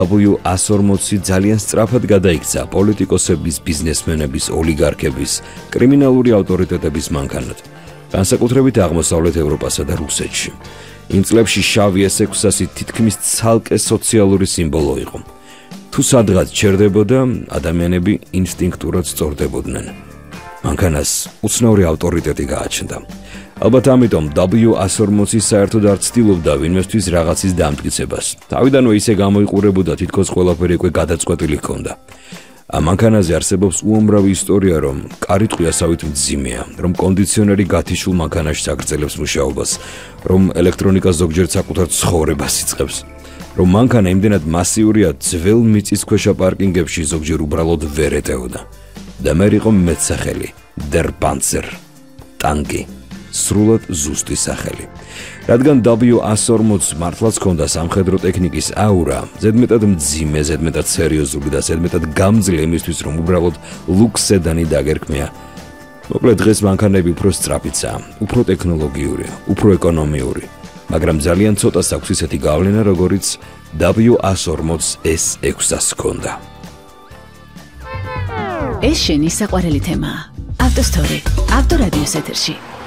W140 ძალიან სწრაფად გადაიქცა პოლიტიკოსების, ბიზნესმენების, ოლიგარქების, კრიმინალური ავტორიტეტების მანქანად, განსაკუთრებით აღმოსავლეთ ევროპასა და რუსეთში. იმ წლებში შავი S600 თითქმის ცალკე სოციალური სიმბოლო იყო. თუ სადღაც ჩერდებოდა, ადამიანები ინსტინქტურად სწორდებოდნენ. მანქანას უცნაური ავტორიტეტი გააჩნდა. ალბათ ამიტომ W140 საერთოდ არ ცდილობდა ვინმესთვის რაღაცის დამტკიცებას. თავიდანვე ისე გამოიყურებოდა, თითქოს ყველაფერი უკვე გადაწყვეტილი ჰქონდა. ამ მანქანაზე არსებობს უამრავი ისტორია, რომ კარიტყვი ასავით მძიმეა, რომ კონდიციონერი გათიშულ მანქანაში აგრძელებს მუშაობას, რომ ელექტრონიკა ზოგჯერ საკუთარ ცხოვრებას იწყებს, რომ მანქანა იმდენად მასიურია, ძველ მიწისქვეშა პარკინგებში ზოგჯერ უბრალოდ ვერ ეტეოდა. და მე იყო მეტსახელი, Der Panzer, ტანკი. სრულად ზუსტი სახელი. რადგან W140 მართლაც ჰქონდა სამხედრო ტექნიკის აურა, ზედმეტად მძიმე, ზედმეტად სერიოზული და ზედმეტად გამძლე იმისთვის, რომ უბრალოდ ლუქს სედანი დაგერქმეა. მოკლედ დღეს მანქანები უფრო სწრაფიცაა, უფრო ტექნოლოგიურია, უფრო ეკონომიური, მაგრამ ძალიან ცოტას აქვს ისეთი გავლენა, როგორიც W140 S600-ს ჰქონდა. ეს შენი საყვარელი თემაა. ავტოსტორი, ავტორადიოს ეთერში.